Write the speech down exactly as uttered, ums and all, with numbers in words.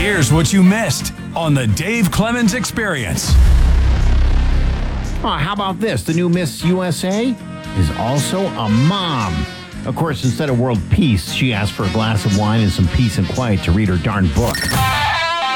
Here's what you missed on the Dave Clemens Experience. Oh, how about this? The new Miss U S A is also a mom. Of course, instead of world peace, she asked for a glass of wine and some peace and quiet to read her darn book.